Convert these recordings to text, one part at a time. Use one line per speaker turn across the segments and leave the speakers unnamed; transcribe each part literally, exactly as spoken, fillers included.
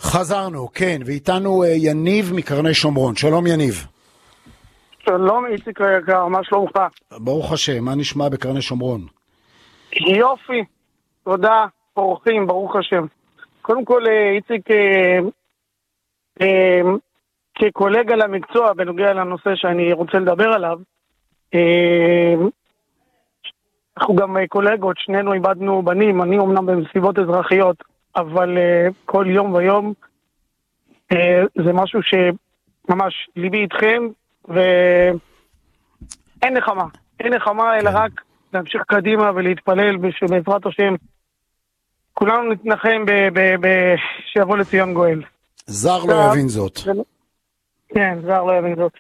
חזרנו, כן, ואיתנו יניב מקרני שומרון. שלום יניב.
שלום איציק היקר, מה שלומך?
ברוך השם, מה נשמע בקרני שומרון?
יופי, תודה, אורחים, ברוך השם. קודם כל איציק, אה, אה, כקולגה למקצוע בנוגע לנושא שאני רוצה לדבר עליו, אה, אנחנו גם קולגות, שנינו איבדנו בנים, אני אומנם במסיבות אזרחיות, אבל uh, כל יום ויום uh, זה משהו שממש ליבי איתכם, ואין נחמה, אין נחמה אלא רק להמשיך קדימה ולהתפלל שבעזרת השם כולנו נתנחם שיבוא לציון גואל.
זר לא יבין זאת.
כן, זר לא יבין זאת.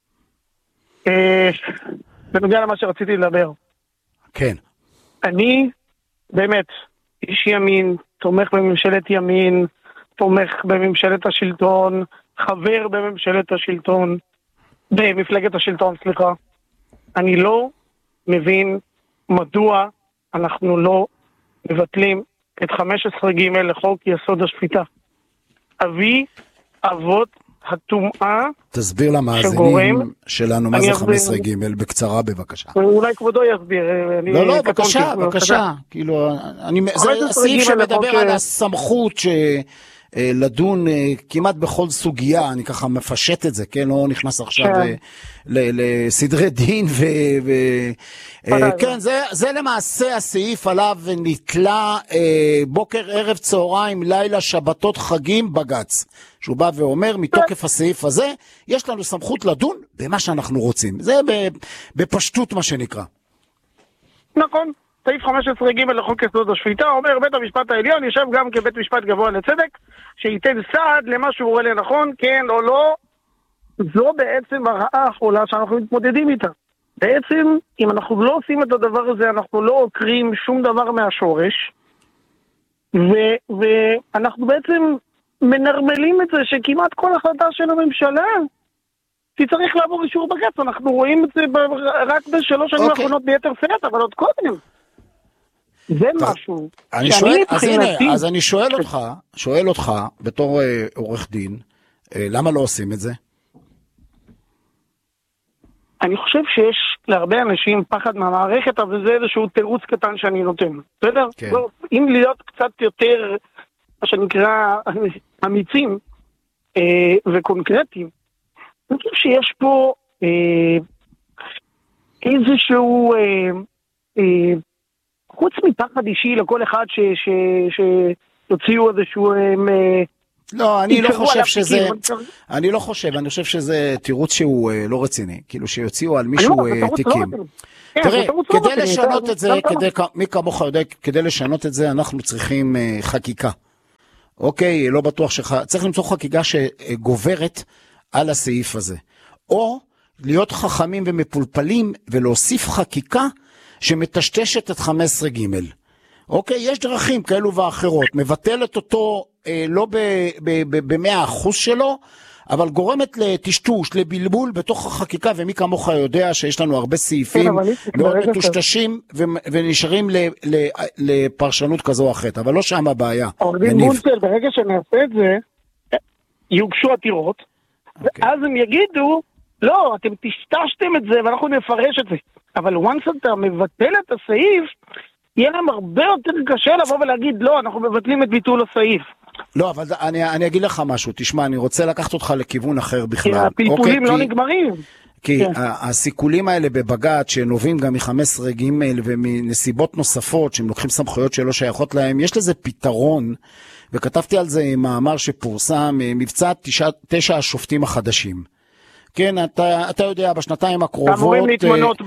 בנוגע למה שרציתי לדבר.
כן.
אני באמת איש ימין, תומך בממשלת ימין, תומך בממשלת השלטון, חבר בממשלת השלטון, במפלגת השלטון, סליחה. אני לא מבין מדוע אנחנו לא מבטלים את חמש עשרה ג' לחוק יסוד השפיטה. אבי אבות הטומאה.
תסביר למאזינים שלנו מה זה חמש עשרה ג' בקצרה בבקשה.
אולי כבודו יסביר.
לא, לא, בבקשה, בבקשה. כאילו, זה הסעיף שמדבר על הסמכות לדון כמעט בכל סוגיה, אני ככה מפשט את זה, כן? לא נכנס עכשיו לסדרי דין ו... כן, זה למעשה הסעיף עליו נתלה בוקר, ערב, צהריים, לילה, שבתות, חגים, בגץ. שהוא בא ואומר, מתוקף הסעיף הזה, יש לנו סמכות לדון במה שאנחנו רוצים. זה בפשטות מה שנקרא.
נכון. סעיף חמש עשרה ג' לחוק יסוד השפיטה אומר, בית המשפט העליון יושב גם כבית משפט גבוה לצדק, שייתן סעד למה שהוא רואה לנכון, כן או לא. זו בעצם הרעה האחרונה שאנחנו מתמודדים איתה. בעצם, אם אנחנו לא עושים את הדבר הזה, אנחנו לא עוקרים שום דבר מהשורש, ו- ואנחנו בעצם מנרמלים את זה שכמעט כל החלטה של הממשלה תצטרך לעבור אישור בג"ץ. אנחנו רואים את זה רק בשלוש שנים האחרונות ביתר שאת, אבל עוד קודם. זה משהו.
אני שואל, אז הנה, אז אני שואל אותך, שואל אותך בתור עורך דין, למה לא עושים את זה?
אני חושב שיש להרבה אנשים פחד מהמערכת, אבל זה איזשהו תירוץ קטן שאני נותן. בסדר?
כן.
אם להיות קצת יותר, מה שנקרא, אמיצים אה, וקונקרטיים, אני חושב שיש פה אה, איזשהו, אה, אה, חוץ מפחד אישי לכל אחד שיוציאו איזשהו... אה,
לא, אני לא חושב שזה, אני לא חושב, אני חושב שזה תירוץ שהוא לא רציני, כאילו שיוציאו על מישהו תיקים. תראה, כדי לשנות את זה, מי כמוך יודע, כדי לשנות את זה אנחנו צריכים חקיקה. אוקיי, לא בטוח שצריך למצוא חקיקה שגוברת על הסעיף הזה. או להיות חכמים ומפולפלים ולהוסיף חקיקה שמטשטשת את חמש עשרה ג'. אוקיי, יש דרכים כאלו ואחרות, מבטלת אותו אה, לא ב-מאה אחוז שלו, אבל גורמת לטשטוש, לבלבול בתוך החקיקה, ומי כמוך יודע שיש לנו הרבה סעיפים מאוד מטושטשים ונשארים לפרשנות כזו או אחרת, אבל לא שם הבעיה.
עורך-דין מונצל, ברגע שנעשה את זה, יוגשו עתירות, ואז הם יגידו, לא, אתם טשטשתם את זה ואנחנו נפרש את זה. אבל once אתה מבטל את הסעיף, יהיה להם הרבה יותר קשה לבוא ולהגיד, לא, אנחנו מבטלים את ביטול הסעיף.
לא, אבל אני, אני אגיד לך משהו, תשמע, אני רוצה לקחת אותך לכיוון אחר בכלל. כי
הפלפולים לא נגמרים.
כי הסיכולים האלה בבג"ץ, שנובעים גם מ-חמש עשרה ג' ומנסיבות נוספות, שהם לוקחים סמכויות שלא שייכות להם, יש לזה פתרון, וכתבתי על זה מאמר שפורסם, מבצע תשע, תשע השופטים החדשים. כן, אתה, אתה יודע, בשנתיים הקרובות...
אמורים להתמנות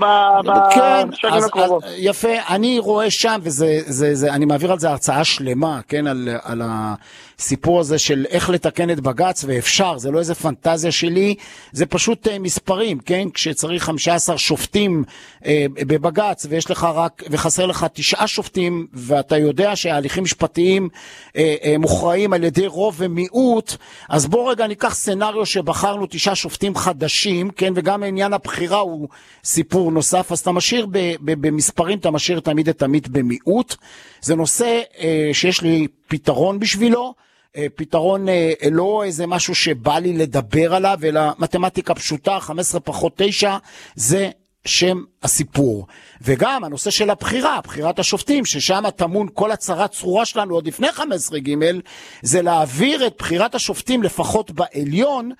בשנים הקרובות.
יפה, אני רואה שם, וזה, זה, זה, אני מעביר על זה הרצאה שלמה, כן, על, על הסיפור הזה של איך לתקן את בג"ץ, ואפשר, זה לא איזה פנטזיה שלי, זה פשוט uh, מספרים, כן, כשצריך חמישה עשר שופטים uh, בבג"ץ, ויש לך רק, וחסר לך תשעה שופטים, ואתה יודע שההליכים משפטיים uh, uh, מוכרעים על ידי רוב ומיעוט, אז בוא רגע ניקח סנריו שבחרנו תשעה שופטים חדשים, כן, וגם עניין הבחירה הוא סיפור נוסף, אז אתה משאיר ב, ב, במספרים, אתה משאיר תמיד את תמיד במיעוט, זה נושא uh, שיש לי פתרון בשבילו, פתרון לא איזה משהו שבא לי לדבר עליו, אלא מתמטיקה פשוטה, חמש עשרה פחות תשע, זה שם הסיפור. וגם הנושא של הבחירה, בחירת השופטים, ששם תמון כל הצרת צרורה שלנו עוד לפני חמש עשרה ג', זה להעביר את בחירת השופטים לפחות בעליון,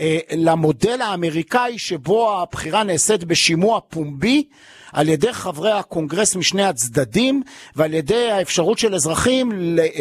למודל האמריקאי שבו הבחירה נעשית בשימוע פומבי על ידי חברי הקונגרס משני הצדדים, ועל ידי האפשרות של אזרחים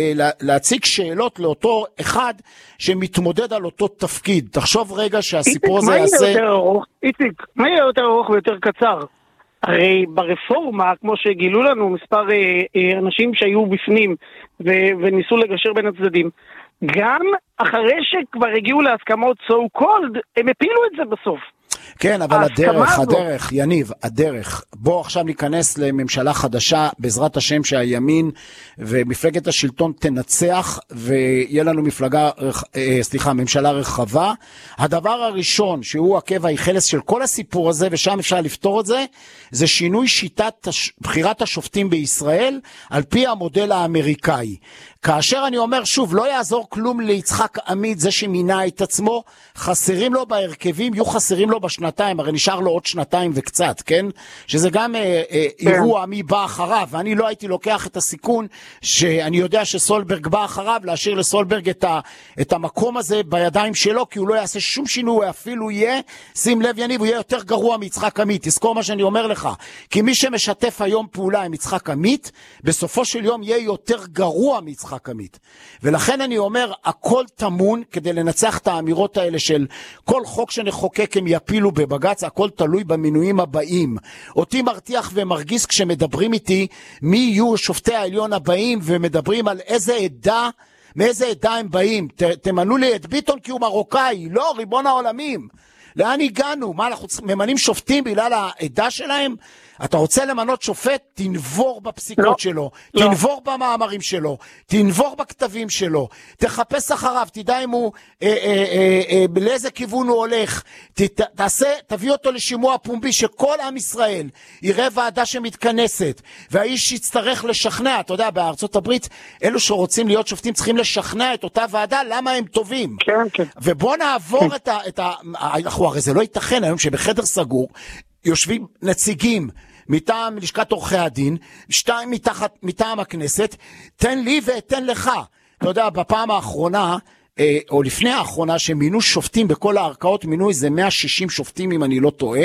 להציג שאלות לאותו אחד שמתמודד על אותו תפקיד. תחשוב רגע שהסיפור הזה יעשה...
איציק, מה יהיה יותר ארוך ויותר קצר? הרי ברפורמה, כמו שגילו לנו מספר אנשים שהיו בפנים וניסו לגשר בין הצדדים, גם אחרי שכבר הגיעו להסכמות so called, הם הפילו את זה בסוף.
כן, אבל הדרך, הדרך, יניב, הדרך, בוא עכשיו ניכנס לממשלה חדשה, בעזרת השם שהימין ומפלגת השלטון תנצח, ויהיה לנו מפלגה, סליחה, ממשלה רחבה. הדבר הראשון, שהוא עקב היחלס של כל הסיפור הזה, ושם אפשר לפתור את זה, זה שינוי שיטת בחירת השופטים בישראל, על פי המודל האמריקאי. כאשר אני אומר שוב, לא יעזור כלום ליצחק עמית, זה שמינה את עצמו, חסרים לו בהרכבים, יהיו חסרים לו בשנתיים, הרי נשאר לו עוד שנתיים וקצת, כן? שזה גם אה, אה, אירוע מי בא אחריו, ואני לא הייתי לוקח את הסיכון, שאני יודע שסולברג בא אחריו, להשאיר לסולברג את, ה, את המקום הזה בידיים שלו, כי הוא לא יעשה שום שינוי, אפילו יהיה, שים לב יניב, הוא יהיה יותר גרוע מיצחק עמית, תזכור מה שאני אומר לך, כי מי שמשתף היום פעולה עם יצחק עמית, בסופו של יום יהיה יותר גרוע מיצחק עמית. ולכן אני אומר, הכל תמון כדי לנצח את האמירות האלה של כל חוק שנחוקק הם יפילו בבגץ, הכל תלוי במינויים הבאים. אותי מרתיח ומרגיז כשמדברים איתי מי יהיו שופטי העליון הבאים, ומדברים על איזה עדה, מאיזה עדה הם באים. ת, תמנו לי את ביטון כי הוא מרוקאי, לא, ריבון העולמים. לאן הגענו? מה, אנחנו ממנים שופטים בגלל העדה שלהם? אתה רוצה למנות שופט, תנבור בפסיקות לא, שלו, לא. תנבור במאמרים שלו, תנבור בכתבים שלו, תחפש אחריו, תדע אם הוא, אה, אה, אה, אה, לאיזה כיוון הוא הולך, ת, תעשה, תביא אותו לשימוע פומבי שכל עם ישראל יראה ועדה שמתכנסת, והאיש יצטרך לשכנע, אתה יודע, בארצות הברית, אלו שרוצים להיות שופטים צריכים לשכנע את אותה ועדה, למה הם טובים.
כן, כן.
ובוא נעבור כן. את ה... את ה הרי זה לא ייתכן היום שבחדר סגור, יושבים נציגים מטעם לשכת עורכי הדין, שתיים מתחת, מטעם הכנסת, תן לי ותן לך. אתה יודע, בפעם האחרונה, אה, או לפני האחרונה, שמינו שופטים בכל הערכאות, מינו איזה מאה ושישים שופטים, אם אני לא טועה,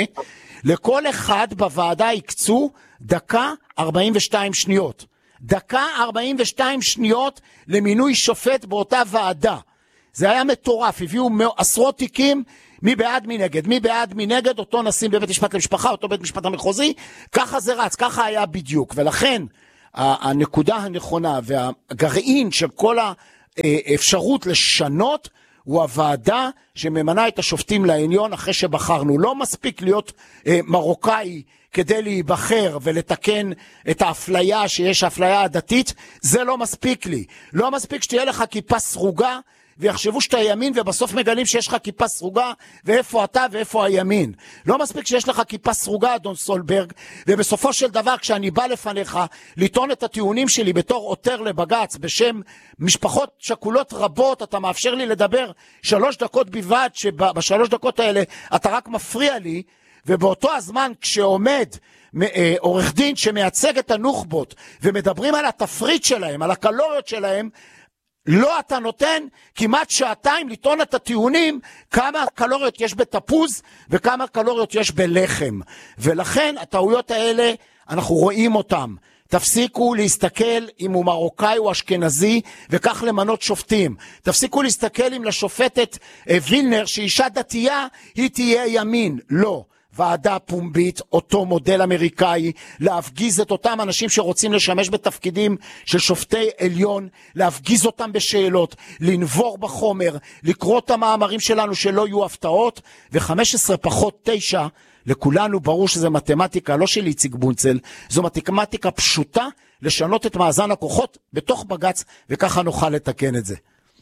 לכל אחד בוועדה יקצו דקה ארבעים ושתיים שניות. דקה ארבעים ושתיים שניות למינוי שופט באותה ועדה. זה היה מטורף, הביאו עשרות תיקים, מי בעד מי נגד, מי בעד מי נגד, אותו נשים בבית משפט למשפחה, אותו בית משפט המחוזי, ככה זה רץ, ככה היה בדיוק. ולכן הנקודה הנכונה והגרעין של כל האפשרות לשנות הוא הוועדה שממנה את השופטים לעליון אחרי שבחרנו. לא מספיק להיות מרוקאי כדי להיבחר ולתקן את האפליה שיש, האפליה הדתית, זה לא מספיק לי. לא מספיק שתהיה לך כיפה סרוגה, ויחשבו שאתה ימין ובסוף מגלים שיש לך כיפה סרוגה, ואיפה אתה ואיפה הימין. לא מספיק שיש לך כיפה סרוגה, אדון סולברג, ובסופו של דבר כשאני בא לפניך לטעון את הטיעונים שלי בתור עותר לבגץ בשם משפחות שכולות רבות, אתה מאפשר לי לדבר שלוש דקות בלבד, שבשלוש דקות האלה אתה רק מפריע לי, ובאותו הזמן כשעומד עורך דין שמייצג את הנוח'בות ומדברים על התפריט שלהם, על הקלוריות שלהם, לא אתה נותן כמעט שעתיים לטעון את הטיעונים כמה קלוריות יש בתפוז וכמה קלוריות יש בלחם. ולכן הטעויות האלה אנחנו רואים אותם. תפסיקו להסתכל אם הוא מרוקאי או אשכנזי וכך למנות שופטים. תפסיקו להסתכל אם לשופטת וילנר שאישה דתייה היא תהיה ימין. לא. ועדה פומבית, אותו מודל אמריקאי, להפגיז את אותם אנשים שרוצים לשמש בתפקידים של שופטי עליון, להפגיז אותם בשאלות, לנבור בחומר, לקרוא את המאמרים שלנו שלא יהיו הפתעות, ו-חמש עשרה פחות תשע, לכולנו ברור שזה מתמטיקה, לא של איציק בונצל, זו מתמטיקה פשוטה, לשנות את מאזן הכוחות בתוך בגץ, וככה נוכל לתקן את זה.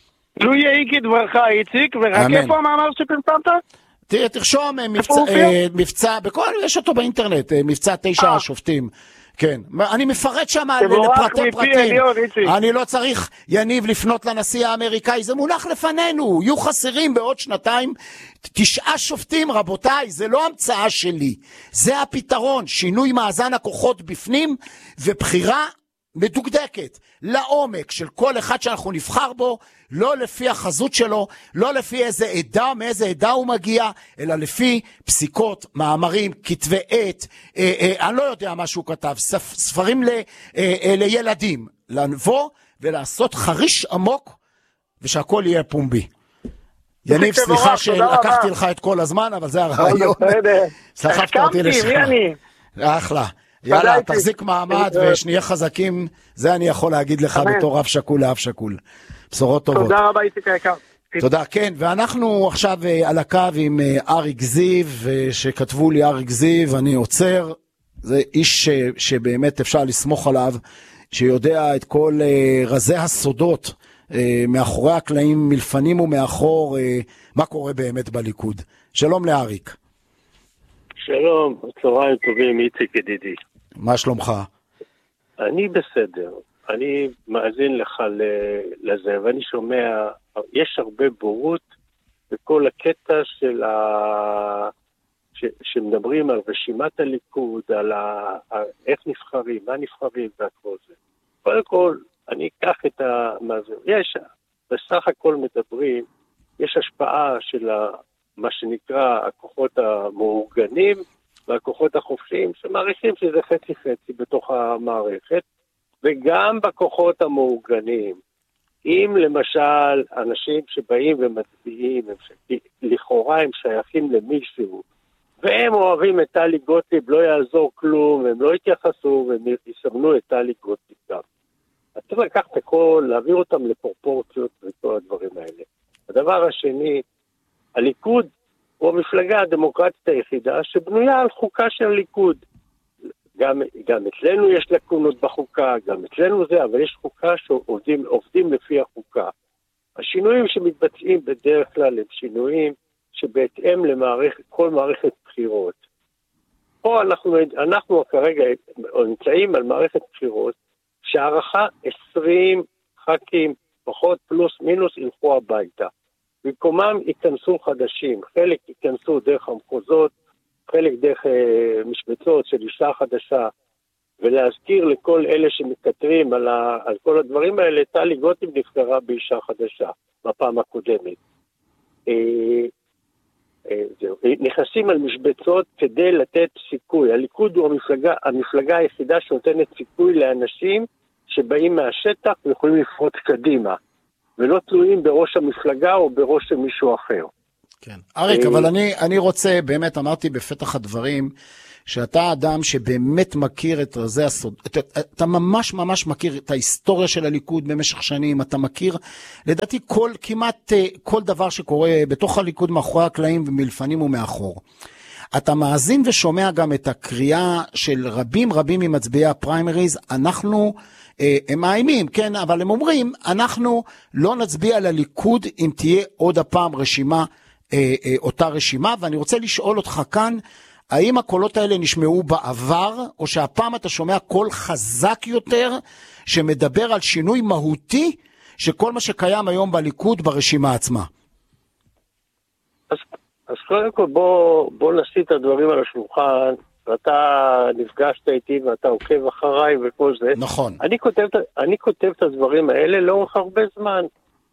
לו יהי כדברך איציק, ורק איפה המאמר שפרסמת?
תרשום מבצע, מבצע, בכל, יש אותו באינטרנט, מבצע תשע השופטים, כן, אני מפרט שם לפרטי פרטים. אני לא צריך, יניב, לפנות לנשיא האמריקאי, זה מונח לפנינו, יהיו חסרים בעוד שנתיים תשעה שופטים, רבותיי, זה לא המצאה שלי, זה הפתרון, שינוי מאזן הכוחות בפנים ובחירה מדוקדקת לעומק של כל אחד שאנחנו נבחר בו, לא לפי החזות שלו, לא לפי איזה עדה, מאיזה עדה הוא מגיע, אלא לפי פסיקות, מאמרים, כתבי עת, אה, אה, אני לא יודע מה שהוא כתב, ספ, ספרים ל, אה, אה, לילדים, לבוא ולעשות חריש עמוק ושהכל יהיה פומבי. יניב, סליחה שלקחתי לך את כל הזמן, אבל זה הרעיון. סחפת אותי לשם. אחלה. יאללה, תחזיק מעמד ושנהיה חזקים, זה אני יכול להגיד לך בתור אב שקול לאב שקול. בשורות טובות.
תודה רבה, איציק היקר.
תודה, כן, ואנחנו עכשיו על הקו עם אריק זיו, שכתבו לי אריק זיו, אני עוצר, זה איש שבאמת אפשר לסמוך עליו, שיודע את כל רזי הסודות, מאחורי הקלעים, מלפנים ומאחור, מה קורה באמת בליכוד. שלום לאריק.
שלום, צהריים טובים, איציק ידידי.
מה שלומך?
אני בסדר, אני מאזין לך לזה, ואני שומע, יש הרבה בורות בכל הקטע של ה... ש... שמדברים על רשימת הליכוד, על ה... איך נבחרים, מה נבחרים והכל זה. קודם כל, אני אקח את ה... מה זה, יש, בסך הכל מדברים, יש השפעה של ה... מה שנקרא הכוחות המאורגנים והכוחות החופשיים, שמעריכים שזה חצי חצי בתוך המערכת, וגם בכוחות המאורגנים. אם למשל אנשים שבאים ומצביעים, הם לכאורה הם שייכים למישהו, והם אוהבים את טלי גוטליב, לא יעזור כלום, הם לא יתייחסו, והם יסמנו את טלי גוטליב גם. אז צריך לקחת הכל, להעביר אותם לפרופורציות וכל הדברים האלה. הדבר השני, הליכוד הוא המפלגה הדמוקרטית היחידה שבנויה על חוקה של הליכוד. גם, גם אצלנו יש לקונות בחוקה, גם אצלנו זה, אבל יש חוקה שעובדים עובדים לפי החוקה. השינויים שמתבצעים בדרך כלל הם שינויים שבהתאם למערכת, כל מערכת בחירות. פה אנחנו, אנחנו כרגע נמצאים על מערכת בחירות שהערכה עשרים ח"כים פחות פלוס מינוס ילכו הביתה. במקומם ייכנסו חדשים, חלק ייכנסו דרך המחוזות, חלק דרך אה, משבצות של אישה חדשה, ולהזכיר לכל אלה שמתכתרים על, ה, על כל הדברים האלה, טלי גוטליב נבחרה באישה חדשה בפעם הקודמת. אה, אה, זהו. נכנסים על משבצות כדי לתת סיכוי. הליכוד הוא המפלגה, המפלגה היחידה שנותנת סיכוי לאנשים שבאים מהשטח ויכולים לפרוץ קדימה. ולא תלויים בראש המפלגה או בראש של מישהו אחר.
כן. אריק, אבל אני, אני רוצה, באמת אמרתי בפתח הדברים, שאתה אדם שבאמת מכיר את רזי הסוד, אתה, אתה ממש ממש מכיר את ההיסטוריה של הליכוד במשך שנים, אתה מכיר, לדעתי כל, כמעט כל דבר שקורה בתוך הליכוד מאחורי הקלעים ומלפנים ומאחור. אתה מאזין ושומע גם את הקריאה של רבים רבים ממצביעי הפריימריז, אנחנו הם מאיימים, כן, אבל הם אומרים, אנחנו לא נצביע לליכוד אם תהיה עוד הפעם רשימה, אותה רשימה, ואני רוצה לשאול אותך כאן, האם הקולות האלה נשמעו בעבר, או שהפעם אתה שומע קול חזק יותר, שמדבר על שינוי מהותי, שכל מה שקיים היום בליכוד ברשימה עצמה?
אז, אז קודם כל בוא, בוא נשים את הדברים על השולחן, ואתה נפגשת איתי ואתה עוקב אחריי וכל זה.
נכון.
אני כותב, אני כותב את הדברים האלה לאורך הרבה זמן.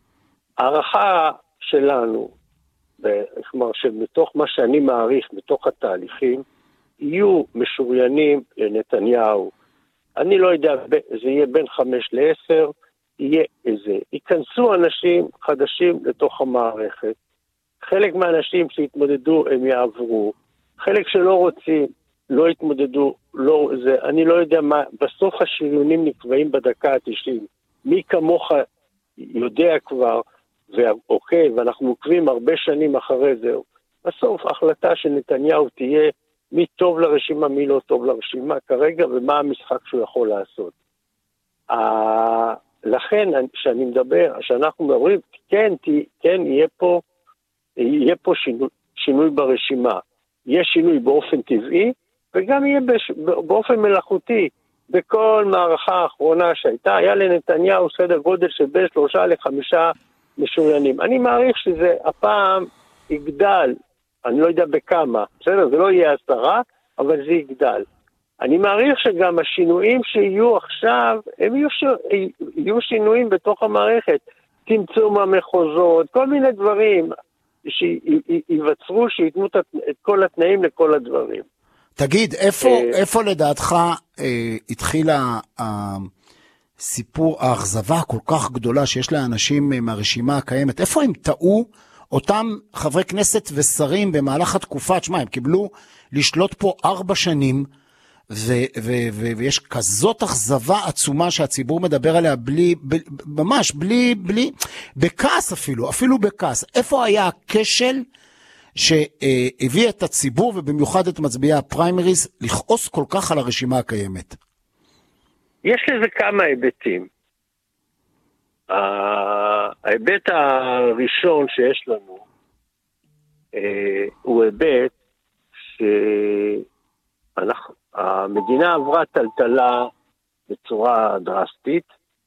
הערכה שלנו, כלומר שמתוך מה שאני מעריך, מתוך התהליכים, יהיו משוריינים לנתניהו. אני לא יודע, זה יהיה בין חמש לעשר, יהיה איזה. ייכנסו אנשים חדשים לתוך המערכת. חלק מהאנשים שהתמודדו הם יעברו. חלק שלא רוצים, לא התמודדו, לא, זה, אני לא יודע מה, בסוף השריונים נקבעים בדקה ה-תשעים. מי כמוך יודע כבר, ואוקיי, ואנחנו עוקבים הרבה שנים אחרי זה. בסוף ההחלטה של נתניהו תהיה מי טוב לרשימה, מי לא טוב לרשימה כרגע, ומה המשחק שהוא יכול לעשות. לכן, שאני מדבר, שאנחנו מדברים, כן, כן, יהיה פה, יהיה פה שינוי, שינוי ברשימה. יהיה שינוי באופן טבעי, וגם יהיה באופן מלאכותי. בכל מערכה האחרונה שהייתה, היה לנתניהו סדר גודל של בין שלושה לחמישה משוריינים. אני מעריך שזה הפעם יגדל, אני לא יודע בכמה, בסדר, זה לא יהיה עשרה, אבל זה יגדל. אני מעריך שגם השינויים שיהיו עכשיו, הם יהיו, ש... יהיו שינויים בתוך המערכת, צמצום המחוזות, כל מיני דברים שיווצרו, שיתנו את כל התנאים לכל הדברים.
תגיד, איפה, איפה לדעתך אה, התחילה הסיפור, האכזבה הכל כך גדולה שיש לאנשים מהרשימה הקיימת? איפה הם טעו אותם חברי כנסת ושרים במהלך התקופה? תשמע, הם קיבלו לשלוט פה ארבע שנים, ו- ו- ו- ויש כזאת אכזבה עצומה שהציבור מדבר עליה בלי, ב- ממש בלי, בלי, בכעס אפילו, אפילו בכעס. איפה היה הכשל שהביא את הציבור ובמיוחד את מצביעי הפריימריז לכעוס כל כך על הרשימה הקיימת?
יש לזה כמה היבטים. ההיבט הראשון שיש לנו הוא היבט שהמדינה עברה טלטלה בצורה דרסטית,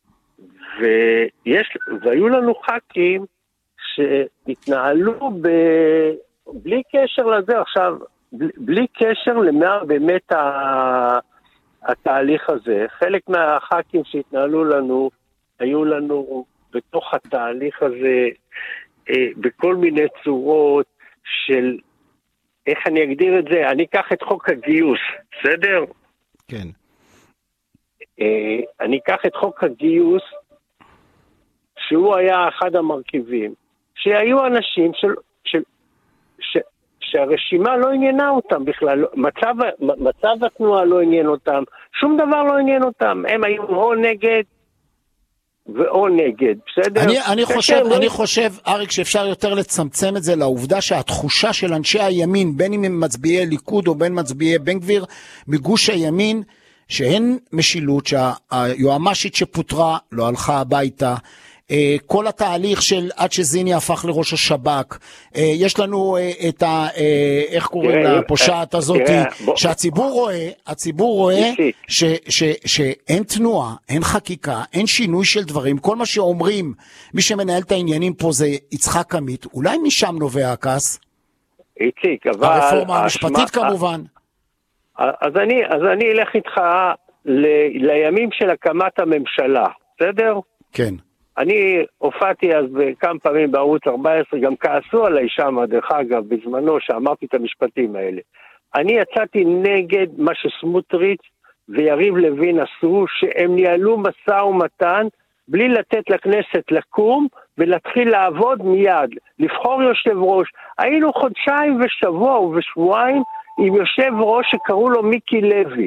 ויש, והיו לנו ח"כים שהתנהלו ב... בלי קשר לזה עכשיו, בלי, בלי קשר למה באמת ה... התהליך הזה. חלק מהח"כים שהתנהלו לנו, היו לנו בתוך התהליך הזה, אה, בכל מיני צורות של, איך אני אגדיר את זה? אני אקח את חוק הגיוס, בסדר?
כן.
אה, אני אקח את חוק הגיוס, שהוא היה אחד המרכיבים, שהיו אנשים של... של ש, שהרשימה לא עניינה אותם בכלל, מצב, מצב התנועה לא עניין אותם, שום דבר לא עניין אותם, הם היו או נגד ואו נגד, בסדר?
אני, אני חושב, אני חושב, אריק, שאפשר יותר לצמצם את זה לעובדה שהתחושה של אנשי הימין, בין אם הם מצביעי ליכוד או בין מצביעי בן גביר, מגוש הימין, שאין משילות, שהיועמ"שית שפוטרה לא הלכה הביתה, כל התהליך של עד שזיני הפך לראש השב"כ, יש לנו את ה... איך קוראים לפושעת הזאת, שהציבור רואה, הציבור רואה שאין תנועה, אין חקיקה, אין שינוי של דברים, כל מה שאומרים, מי שמנהל את העניינים פה זה יצחק עמית, אולי משם נובע הכעס?
איציק, אבל...
הרפורמה המשפטית כמובן.
אז אני, אז אני אלך איתך לימים של הקמת הממשלה, בסדר?
כן.
אני הופעתי אז כמה פעמים בערוץ ארבע עשרה, גם כעסו עליי שם, דרך אגב, בזמנו שאמרתי את המשפטים האלה. אני יצאתי נגד מה שסמוטריץ' ויריב לוין עשו, שהם ניהלו משא ומתן בלי לתת לכנסת לקום ולהתחיל לעבוד מיד, לבחור יושב ראש. היינו חודשיים ושבוע ובשבועיים עם יושב ראש שקראו לו מיקי לוי.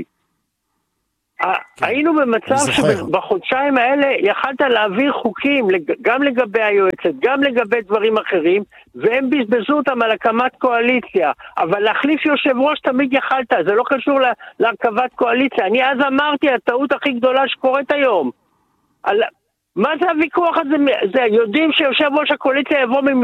היינו במצב שבחודשיים האלה יכלת להעביר חוקים גם לגבי היועצת, גם לגבי דברים אחרים, והם בזבזו אותם על הקמת קואליציה. אבל להחליף יושב ראש תמיד יכלת, זה לא קשור להרכבת קואליציה. אני אז אמרתי, הטעות הכי גדולה שקורית היום. מה זה הוויכוח הזה? יודעים שיושב ראש הקואליציה יבוא